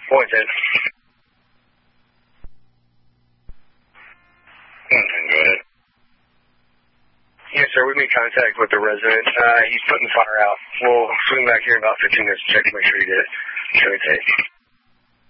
Point 10. Go ahead. Yes, sir. We made contact with the resident. He's putting the fire out. We'll swing back here in about 15 minutes to check to make sure he did it. Show me tape.